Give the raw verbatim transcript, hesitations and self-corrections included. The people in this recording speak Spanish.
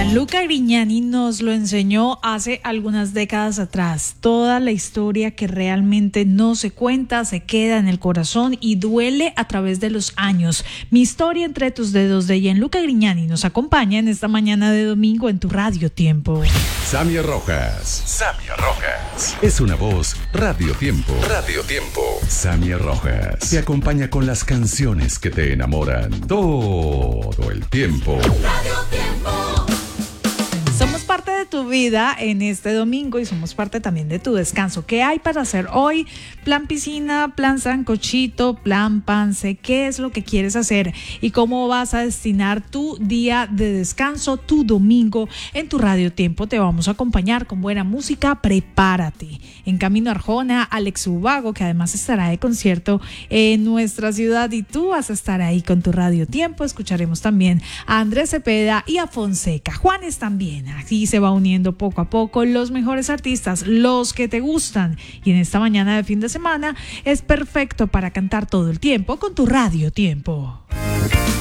Gianluca Grignani nos lo enseñó hace algunas décadas atrás. Toda la historia que realmente no se cuenta se queda en el corazón y duele a través de los años. Mi historia entre tus dedos de Gianluca Grignani nos acompaña en esta mañana de domingo en tu Radio Tiempo. Sammy Rojas. Sammy Rojas. Es una voz Radio Tiempo. Radio Tiempo. Sammy Rojas te acompaña con las canciones que te enamoran todo el tiempo. Radio Tiempo. Somos parte de tu vida en este domingo y somos parte también de tu descanso. ¿Qué hay para hacer hoy? Plan piscina, plan sancochito, plan pance. ¿Qué es lo que quieres hacer? ¿Y cómo vas a destinar tu día de descanso, tu domingo? En tu Radio Tiempo te vamos a acompañar con buena música. Prepárate. En camino a Arjona, Alex Ubago, que además estará de concierto en nuestra ciudad, y tú vas a estar ahí con tu Radio Tiempo. Escucharemos también a Andrés Cepeda y a Fonseca. Juanes también. Así se va uniendo poco a poco los mejores artistas, los que te gustan. Y en esta mañana de fin de semana es perfecto para cantar todo el tiempo con tu Radio Tiempo.